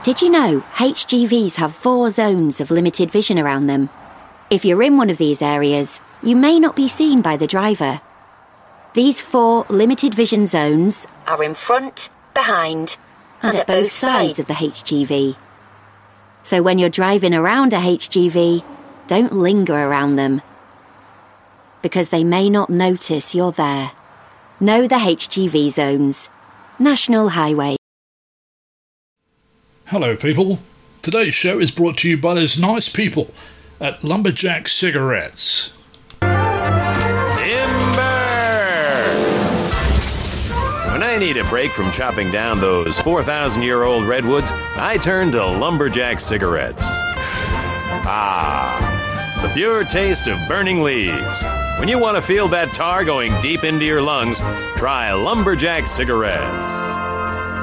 Did you know HGVs have 4 zones of limited vision around them? If you're in one of these areas, you may not be seen by the driver. These 4 limited vision zones are in front, behind, and at both sides of the HGV. So when you're driving around a HGV, don't linger around them, because they may not notice you're there. Know the HGV zones. National Highway. Hello people, today's show is brought to you by those nice people at Lumberjack Cigarettes. When I need a break from chopping down those 4,000-year-old redwoods, I turn to Lumberjack Cigarettes. The pure taste of burning leaves. When you want to feel that tar going deep into your lungs, try Lumberjack Cigarettes.